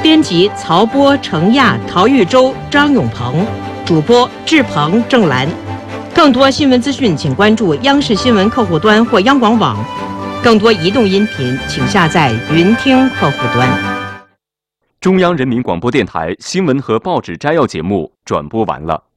编辑曹波、程亚、陶玉洲、张永鹏，主播志鹏、郑兰。更多新闻资讯，请关注央视新闻客户端或央广网。更多移动音频，请下载云听客户端。 中央人民广播电台新闻和报纸摘要节目转播完了。